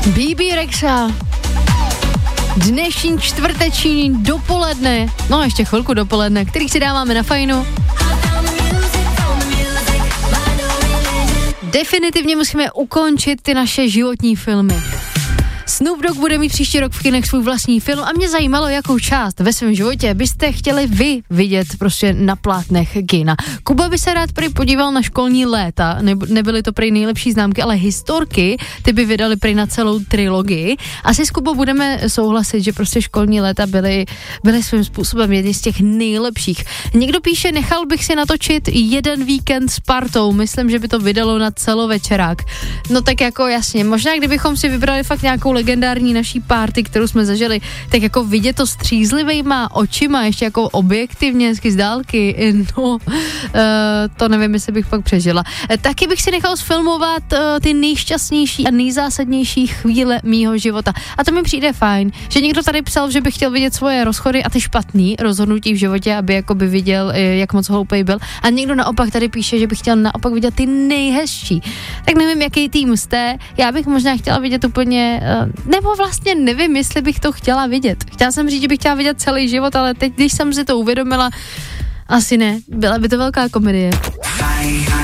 Bebe Rexha. Dnešní čtvrteční dopoledne, no ještě chvilku dopoledne, který si dáváme na fajnu. Definitivně musíme ukončit ty naše životní filmy. Snoop Dogg bude mít příští rok v kinech svůj vlastní film a mě zajímalo, jakou část ve svém životě byste chtěli vy vidět prostě na plátnech kina. Kuba by se rád prý podíval na Školní léta, nebyly to prý nejlepší známky, ale Historky, ty by vydali prý na celou trilogii. Asi s Kubou budeme souhlasit, že prostě Školní léta byly svým způsobem jedni z těch nejlepších. Někdo píše, nechal bych si natočit jeden víkend s partou, myslím, že by to vydalo na celovečerák. No tak jako jasně, možná kdybychom si vybrali fakt nějakou legendární naší party, kterou jsme zažili, tak jako vidět to střízlivejma očima, ještě jako objektivně, z dálky, no, to nevím, jestli bych pak přežila. Taky bych si nechal sfilmovat ty nejšťastnější a nejzásadnější chvíle mýho života. A to mi přijde fajn, že někdo tady psal, že by chtěl vidět svoje rozchody a ty špatný rozhodnutí v životě, aby jakoby viděl, jak moc hloupej byl. A někdo naopak tady píše, že by chtěl naopak vidět ty nejhezčí. Tak nevím, jaký tým jste, já bych možná chtěla vidět úplně nebo vlastně nevím, jestli bych to chtěla vidět. Chtěla jsem říct, že bych chtěla vidět celý život, ale teď, když jsem si to uvědomila, asi ne. Byla by to velká komedie.